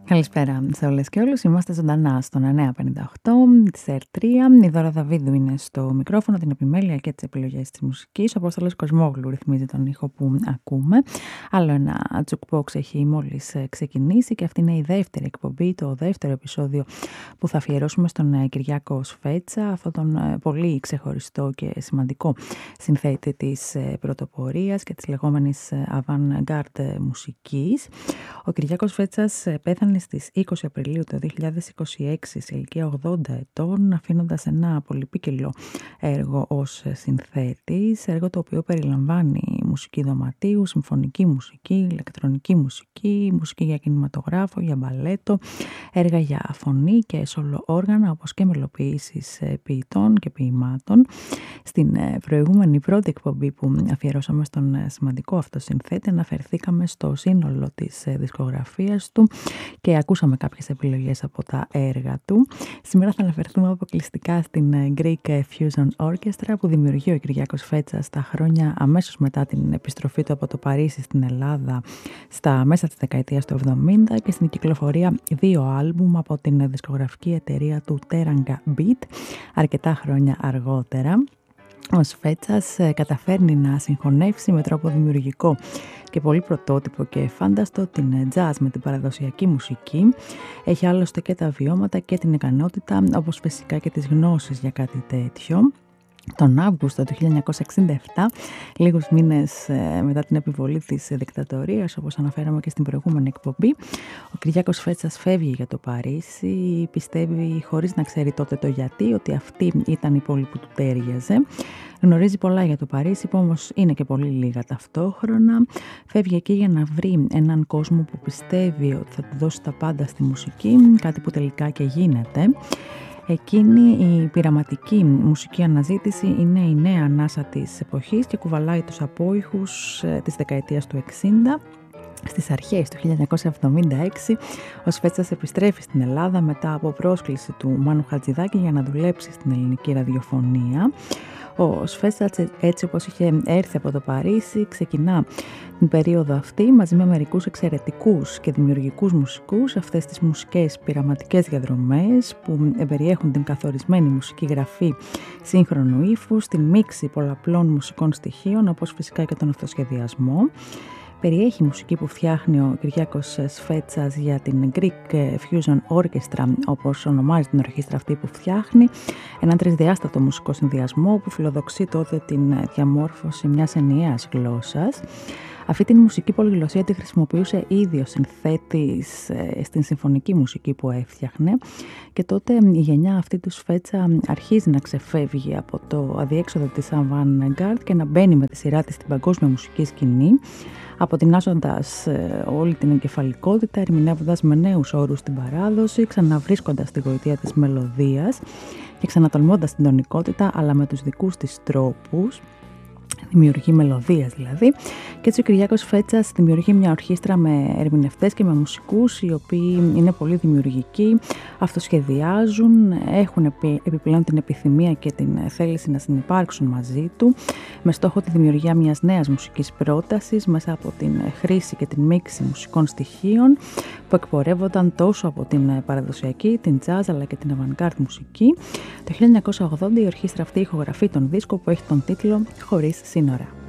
Καλησπέρα σε όλες και όλους. Είμαστε ζωντανά στον 958 της ΕΡΤ3. Η Δώρα Δαβίδου είναι στο μικρόφωνο, την επιμέλεια και τις επιλογές της μουσικής. Ο Απόστολος Κοσμόγλου ρυθμίζει τον ήχο που ακούμε. Άλλο ένα jukebox έχει μόλις ξεκινήσει και αυτή είναι η δεύτερη εκπομπή, το δεύτερο επεισόδιο που θα αφιερώσουμε στον Κυριάκο Σφέτσα, αυτόν τον πολύ ξεχωριστό και σημαντικό συνθέτη της πρωτοπορίας και της λεγόμενης avant-garde μουσικής. Ο Κυριάκος Σφέτσας πέθανε στις 20 Απριλίου του 2026 σε ηλικία 80 ετών, αφήνοντας ένα πολυπίκυλο έργο ως συνθέτης, έργο το οποίο περιλαμβάνει μουσική δωματίου, συμφωνική μουσική, ηλεκτρονική μουσική, μουσική για κινηματογράφο, για μπαλέτο, έργα για φωνή και σόλο όργανα, όπως και μελοποιήσεις ποιητών και ποιημάτων. Στην προηγούμενη πρώτη εκπομπή που αφιερώσαμε στον σημαντικό αυτό συνθέτη, αναφερθήκαμε στο σύνολο της δισκογραφίας του και ακούσαμε κάποιες επιλογές από τα έργα του. Σήμερα θα αναφερθούμε αποκλειστικά στην Greek Fusion Orchestra που δημιουργεί ο Κυριάκος Σφέτσας τα χρόνια αμέσως μετά την επιστροφή του από το Παρίσι στην Ελλάδα στα μέσα της δεκαετίας του 70 και στην κυκλοφορία 2 άλμπουμ από την δισκογραφική εταιρεία του Teranga Beat αρκετά χρόνια αργότερα. Ο Σφέτσας καταφέρνει να συγχωνεύσει με τρόπο δημιουργικό και πολύ πρωτότυπο και φάνταστο την jazz με την παραδοσιακή μουσική. Έχει άλλωστε και τα βιώματα και την ικανότητα, όπως φυσικά και τις γνώσεις για κάτι τέτοιο. Τον Αύγουστο του 1967, λίγους μήνες μετά την επιβολή της δικτατορίας, όπως αναφέραμε και στην προηγούμενη εκπομπή, ο Κυριάκος Σφέτσας φεύγει για το Παρίσι, πιστεύει χωρίς να ξέρει τότε το γιατί, ότι αυτή ήταν η πόλη που του τέριαζε. Γνωρίζει πολλά για το Παρίσι που όμως είναι και πολύ λίγα ταυτόχρονα. Φεύγει εκεί για να βρει έναν κόσμο που πιστεύει ότι θα του δώσει τα πάντα στη μουσική, κάτι που τελικά και γίνεται. Εκείνη η πειραματική μουσική αναζήτηση είναι η νέα ανάσα της εποχής και κουβαλάει τους απόϊχους της δεκαετίας του 60. Στις αρχές του 1976 ο Σφέτσας επιστρέφει στην Ελλάδα μετά από πρόσκληση του Μάνου Χατζηδάκη για να δουλέψει στην ελληνική ραδιοφωνία. Ο Σφέτσας, έτσι όπως είχε έρθει από το Παρίσι, ξεκινά την περίοδο αυτή μαζί με μερικούς εξαιρετικούς και δημιουργικούς μουσικούς αυτές τις μουσικές πειραματικές διαδρομές που περιέχουν την καθορισμένη μουσική γραφή σύγχρονου ύφους, την μίξη πολλαπλών μουσικών στοιχείων όπως φυσικά και τον αυτοσχεδιασμό. Περιέχει μουσική που φτιάχνει ο Κυριάκος Σφέτσας για την Greek Fusion Orchestra, όπως ονομάζει την ορχήστρα αυτή που φτιάχνει, έναν τρισδιάστατο μουσικό συνδυασμό που φιλοδοξεί τότε την διαμόρφωση μιας ενιαίας γλώσσας. Αυτή την μουσική πολυγλωσσία τη χρησιμοποιούσε ήδη ο συνθέτης στην συμφωνική μουσική που έφτιαχνε και τότε η γενιά αυτή του Σφέτσα αρχίζει να ξεφεύγει από το αδιέξοδο της avant-garde και να μπαίνει με τη σειρά της στην παγκόσμια μουσική σκηνή, αποτινάζοντας όλη την εγκεφαλικότητα, ερμηνεύοντας με νέους όρους την παράδοση, ξαναβρίσκοντας τη γοητεία της μελωδίας και ξανατολμώντας την τονικότητα αλλά με τους δικούς της τρόπους. Δημιουργεί μελωδίες δηλαδή. Και έτσι ο Κυριάκος Σφέτσας δημιουργεί μια ορχήστρα με ερμηνευτές και με μουσικούς οι οποίοι είναι πολύ δημιουργικοί, αυτοσχεδιάζουν, έχουν επιπλέον την επιθυμία και την θέληση να συνυπάρξουν μαζί του με στόχο τη δημιουργία μιας νέας μουσικής πρότασης μέσα από την χρήση και την μίξη μουσικών στοιχείων που εκπορεύονταν τόσο από την παραδοσιακή, την jazz αλλά και την avant-garde μουσική. Το 1980 η ορχήστρα αυτή ηχογραφεί τον δίσκο που έχει τον τίτλο «Χωρίς σύνορα».